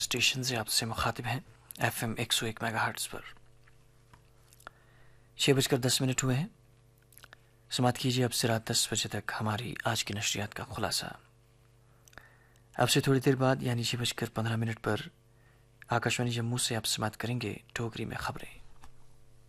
Station से आपसे मुखातिब हैं FM 101 मेगाहर्ट्ज़ पर। 6:10 हुए हैं। समाप्त कीजिए अब से रात 10 बजे तक हमारी आज की नशरियात का खुलासा। अब से थोड़ी देर बाद यानी 6:15 पर आकाशवाणी जम्मू से आप समाप्त करेंगे डोगरी में खबरें।